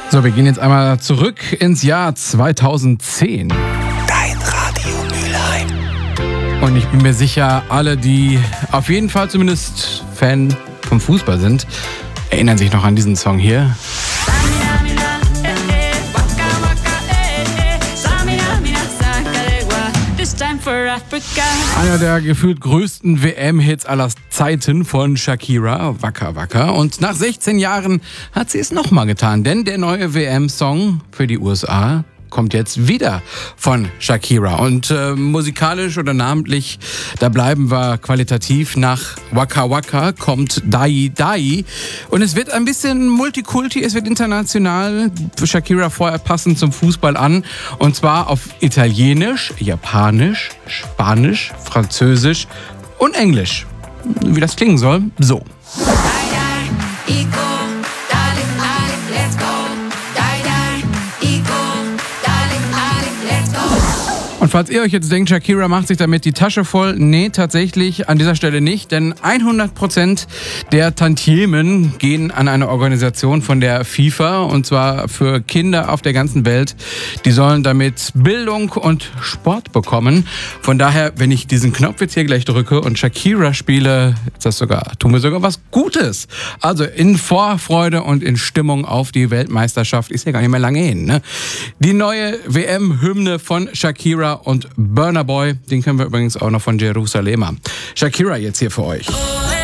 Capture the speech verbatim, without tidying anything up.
So, wir gehen jetzt einmal zurück ins Jahr zweitausendzehn. Dein Radio Mülheim. Und ich bin mir sicher, alle, die auf jeden Fall zumindest Fan vom Fußball sind, erinnern sich noch an diesen Song hier. Einer der gefühlt größten W M-Hits aller Zeiten von Shakira, Waka Waka. Und nach sechzehn Jahren hat sie es nochmal getan, denn der neue W M-Song für die U S A kommt jetzt wieder von Shakira. Und äh, musikalisch oder namentlich, da bleiben wir qualitativ. Nach Waka Waka kommt Dai Dai. Und es wird ein bisschen Multikulti, es wird international. Für Shakira vorher passend zum Fußball an. Und zwar auf Italienisch, Japanisch, Spanisch, Französisch und Englisch. Wie das klingen soll? So. Und falls ihr euch jetzt denkt, Shakira macht sich damit die Tasche voll, nee, tatsächlich an dieser Stelle nicht, denn hundert Prozent der Tantiemen gehen an eine Organisation von der FIFA, und zwar für Kinder auf der ganzen Welt. Die sollen damit Bildung und Sport bekommen. Von daher, wenn ich diesen Knopf jetzt hier gleich drücke und Shakira spiele, ist das sogar, tun wir sogar was Gutes. Also in Vorfreude und in Stimmung auf die Weltmeisterschaft, ist ja gar nicht mehr lange hin, ne? Die neue W M-Hymne von Shakira und Burna Boy, den kennen wir übrigens auch noch von Jerusalem. Shakira jetzt hier für euch.